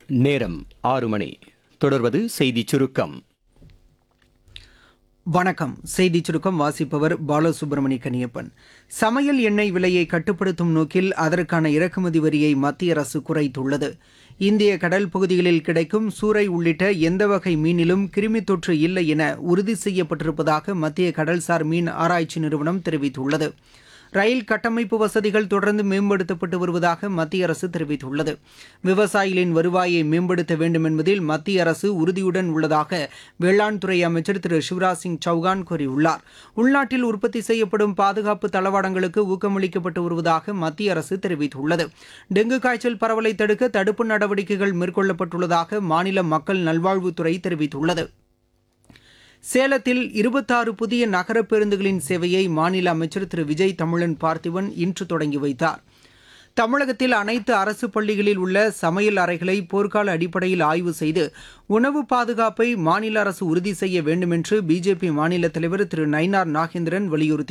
நேரம் 6 மணி. தொடர்வது செய்திச் சுருக்கம். வணக்கம். செய்திச் சுருக்கம் வாசிப்பவர் பாலசுப்ரமணி கனியப்பன். சமையல் எண்ணெய் விலையை கட்டுப்படுத்தும் நோக்கில் அதற்கான இறக்குமதி வரியை மத்திய அரசு குறைத்துள்ளது. இந்திய கடல் பகுதிகளில் கிடைக்கும் சூறை உள்ளிட்ட எந்த வகை மீனிலும் கிருமித் தொற்று இல்லை என உறுதி செய்யப்பட்டிருப்பதாக மத்திய கடல்சார் மீன் ஆராய்ச்சி நிறுவனம் தெரிவித்துள்ளது. ரயில் கட்டமைப்பு வசதிகள் தொடர்ந்து மேம்படுத்தப்பட்டு வருவதாக மத்திய அரசு தெரிவித்துள்ளது. விவசாயிகளின் வருவாயை மேம்படுத்த வேண்டும் என்பதில் மத்திய அரசு உறுதியுடன் உள்ளதாக வேளாண் துறை அமைச்சர் திரு சிவராஜ் சிங் சௌகான் கூறியுள்ளார். உள்நாட்டில் உற்பத்தி செய்யப்படும் பாதுகாப்பு தளவாடங்களுக்கு ஊக்கமளிக்கப்பட்டு வருவதாக மத்திய அரசு தெரிவித்துள்ளது. டெங்கு காய்ச்சல் பரவலை தடுக்க தடுப்பு நடவடிக்கைகள் மேற்கொள்ளப்பட்டுள்ளதாக மாநில மக்கள் நல்வாழ்வுத்துறை தெரிவித்துள்ளது. சேலத்தில் 26 புதிய நகர பேருந்துகளின் சேவையை மாநில அமைச்சர் திரு விஜய் தமிழன் பார்த்திபன் இன்று தொடங்கி வைத்தார். தமிழகத்தில் அனைத்து அரசு பள்ளிகளில் உள்ள சமையல் அறைகளை போர்க்கால அடிப்படையில் ஆய்வு செய்து உணவு பாதுகாப்பை மாநில அரசு உறுதி செய்ய வேண்டும் என்று பிஜேபி மாநில தலைவர் திரு நயினார் நாகேந்திரன் வலியுறுத்தி